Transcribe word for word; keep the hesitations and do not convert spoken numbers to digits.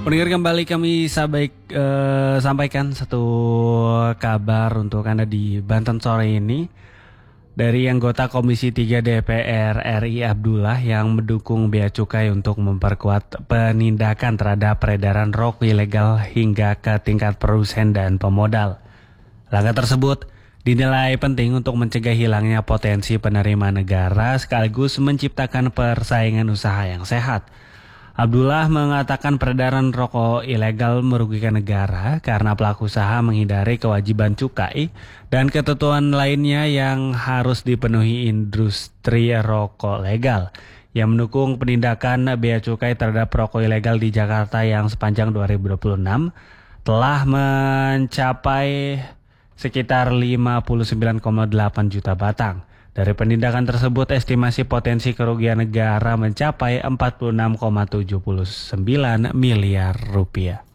Pendengar, kembali kami sabaik, eh, sampaikan satu kabar untuk Anda di Banten sore ini. Dari anggota Komisi tiga D P R R I Abdullah yang mendukung Bea Cukai untuk memperkuat penindakan terhadap peredaran rokok ilegal hingga ke tingkat produsen dan pemodal. Langkah tersebut dinilai penting untuk mencegah hilangnya potensi penerimaan negara sekaligus menciptakan persaingan usaha yang sehat. Abdullah mengatakan peredaran rokok ilegal merugikan negara karena pelaku usaha menghindari kewajiban cukai dan ketentuan lainnya yang harus dipenuhi industri rokok legal. Yang mendukung penindakan bea cukai terhadap rokok ilegal di Jakarta yang sepanjang dua ribu dua puluh enam telah mencapai sekitar lima puluh sembilan koma delapan juta batang. Dari penindakan tersebut, estimasi potensi kerugian negara mencapai empat puluh enam koma tujuh sembilan miliar rupiah.